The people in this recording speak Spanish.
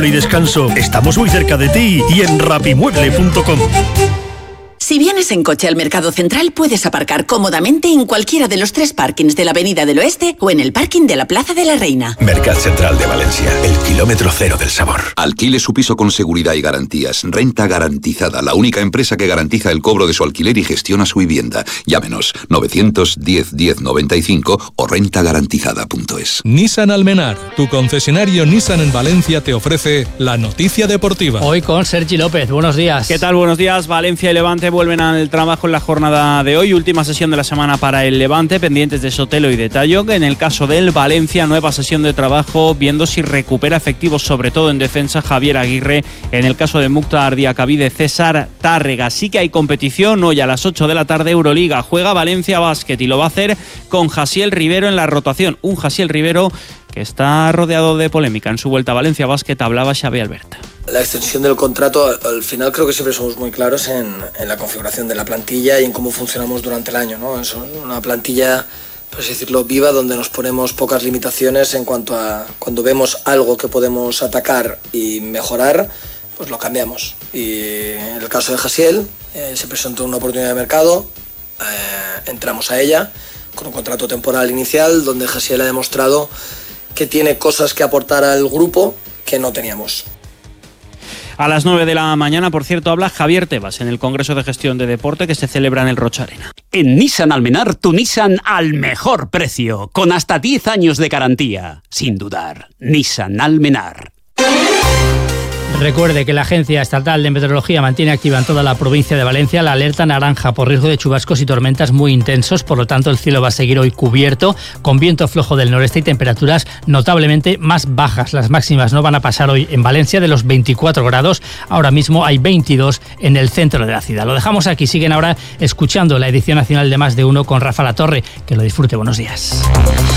mueble y descanso. Estamos muy cerca de ti y en rapimueble.com. Si vienes en coche al Mercado Central, puedes aparcar cómodamente en cualquiera de los 3 parkings de la Avenida del Oeste o en el parking de la Plaza de la Reina. Mercat Central de Valencia, el kilómetro cero del sabor. Alquile su piso con seguridad y garantías. Renta Garantizada, la única empresa que garantiza el cobro de su alquiler y gestiona su vivienda. Llámenos 910 10 95 o rentagarantizada.es. Nissan Almenar, tu concesionario Nissan en Valencia, te ofrece la noticia deportiva. Hoy con Sergi López. Buenos días. ¿Qué tal? Buenos días. Valencia y Levante vuelven al trabajo en la jornada de hoy. Última sesión de la semana para el Levante, pendientes de Sotelo y de Tallo. En el caso del Valencia, nueva sesión de trabajo, viendo si recupera efectivos, sobre todo en defensa, Javier Aguirre. En el caso de Mukhtar Diakhaby, de César Tárrega. Sí que hay competición hoy a las 8 de la tarde, Euroliga. Juega Valencia Basket y lo va a hacer con Jasiel Rivero en la rotación. Un Jasiel Rivero que está rodeado de polémica. En su vuelta a Valencia Basket hablaba Xavi Albert. La extensión del contrato, al final creo que siempre somos muy claros en la configuración de la plantilla y en cómo funcionamos durante el año, ¿no? Es una plantilla, por así decirlo, viva, donde nos ponemos pocas limitaciones en cuanto a cuando vemos algo que podemos atacar y mejorar, pues lo cambiamos. Y en el caso de Jasiel, se presentó una oportunidad de mercado, entramos a ella con un contrato temporal inicial donde Jasiel ha demostrado que tiene cosas que aportar al grupo que no teníamos. A las 9 de la mañana, por cierto, habla Javier Tebas en el Congreso de Gestión de Deporte que se celebra en el Rocha Arena. En Nissan Almenar, tu Nissan al mejor precio, con hasta 10 años de garantía. Sin dudar, Nissan Almenar. Recuerde que la Agencia Estatal de Meteorología mantiene activa en toda la provincia de Valencia la alerta naranja por riesgo de chubascos y tormentas muy intensos. Por lo tanto, el cielo va a seguir hoy cubierto, con viento flojo del noreste y temperaturas notablemente más bajas. Las máximas no van a pasar hoy en Valencia de los 24 grados. Ahora mismo hay 22 en el centro de la ciudad. Lo dejamos aquí. Siguen ahora escuchando la edición nacional de Más de Uno con Rafa Latorre. Que lo disfrute. Buenos días.